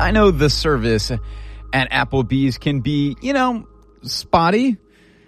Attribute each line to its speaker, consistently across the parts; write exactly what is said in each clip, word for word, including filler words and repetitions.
Speaker 1: I know the service at Applebee's can be, you know, spotty,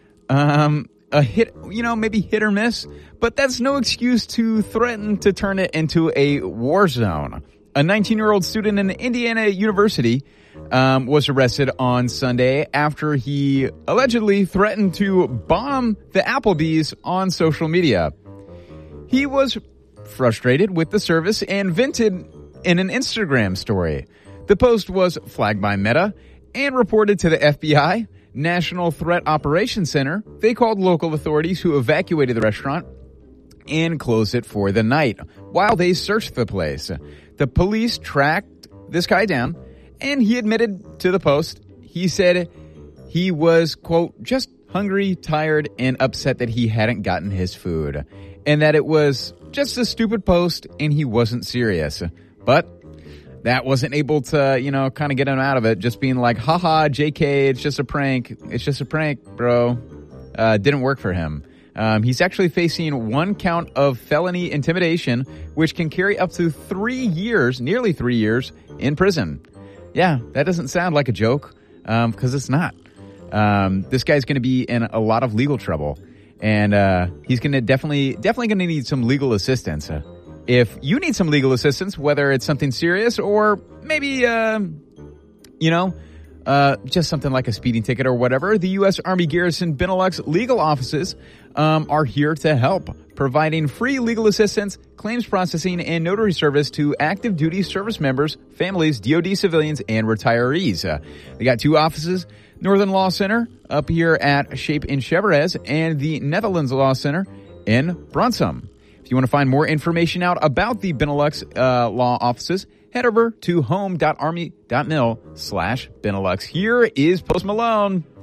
Speaker 1: um, a hit, you know, maybe hit or miss, but that's no excuse to threaten to turn it into a war zone. A nineteen-year-old student in Indiana University um, was arrested on Sunday after he allegedly threatened to bomb the Applebee's on social media. He was frustrated with the service and vented in an Instagram story. The post was flagged by Meta and reported to the F B I, National Threat Operations Center. They called local authorities who evacuated the restaurant and closed it for the night while they searched the place. The police tracked this guy down, and he admitted to the post. He said he was, quote, just hungry, tired, and upset that he hadn't gotten his food, and that it was just a stupid post and he wasn't serious. But that wasn't able to, you know, kind of get him out of it, just being like, haha, J K, it's just a prank. It's just a prank, bro. Uh, didn't work for him. Um, he's actually facing one count of felony intimidation, which can carry up to three years, nearly three years, in prison. Yeah, that doesn't sound like a joke, um, because it's not. Um, this guy's going to be in a lot of legal trouble, and uh, he's going to definitely, definitely going to need some legal assistance. Uh, if you need some legal assistance, whether it's something serious or maybe, um, you know, Uh, just something like a speeding ticket or whatever, the U S Army Garrison Benelux legal offices um, are here to help, providing free legal assistance, claims processing, and notary service to active duty service members, families, D O D civilians, and retirees. Uh, they got two offices, Northern Law Center up here at Shape in Cheverez, and the Netherlands Law Center in Bronsum. If you want to find more information out about the Benelux uh, law offices, head over to home dot army dot mil slash Benelux. Here is Post Malone.